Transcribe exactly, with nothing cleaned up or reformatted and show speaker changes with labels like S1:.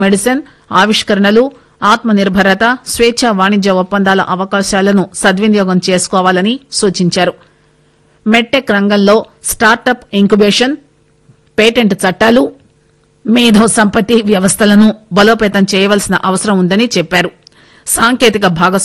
S1: Medicine ఆవిష్కరణలు ఆత్మ నిర్భరత స్వేచ్ఛా వాణిజ్య ఒప్పందాల అవకాశాలను సద్వినియోగం చేసుకోవాలని సూచించారు. మెడ్టెక్ రంగంలో స్టార్టప్ ఇంక్యుబేషన్, పేటెంట్ చట్టాలు, మేధో సంపత్తి వ్యవస్థలను బలోపేతం చేయవలసిన అవసరం ఉందని చెప్పారు. సాంకేతిక భాగస్వామ్యం